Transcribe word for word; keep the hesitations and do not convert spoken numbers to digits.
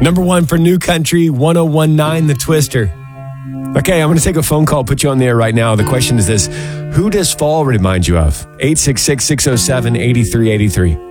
Number one for New Country, one oh one nine, The Twister. Okay, I'm going to take a phone call, put you on the air right now. The question is this: who does fall remind you of? eight six six, six oh seven, eight three eight three.